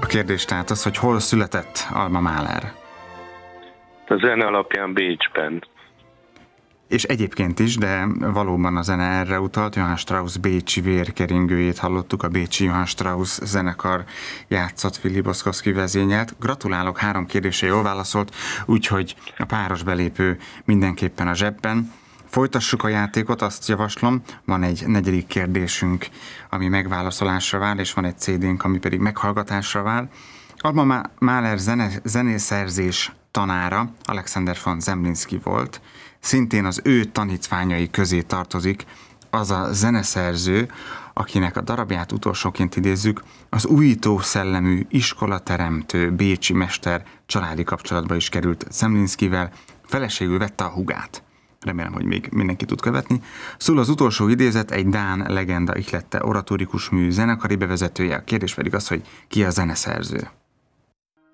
A kérdés tehát az, hogy hol született Alma Mahler. A zene alapján Bécsben. És egyébként is, de valóban a zene erre utalt. Johann Strauss bécsi vérkeringőjét hallottuk, a bécsi Johann Strauss zenekar játszott, Fili Boszkowski vezényelt. Gratulálok, 3 kérdésre jól válaszolt, úgyhogy a páros belépő mindenképpen a zsebben. Folytassuk a játékot, azt javaslom, van egy 4. kérdésünk, ami megválaszolásra vár, és van egy CD-nk, ami pedig meghallgatásra vár. Alma Mahler zenészerzés tanára Alexander von Zemlinsky volt, szintén az ő tanítványai közé tartozik az a zeneszerző, akinek a darabját utolsóként idézzük, az újító szellemű iskolateremtő bécsi mester családi kapcsolatba is került Zemlinskyvel, feleségül vette a hugát. Remélem, hogy még mindenki tud követni. Szól az utolsó idézet, egy dán legenda ihlette oratórikus mű zenekari bevezetője, a kérdés pedig az, hogy ki a zeneszerző.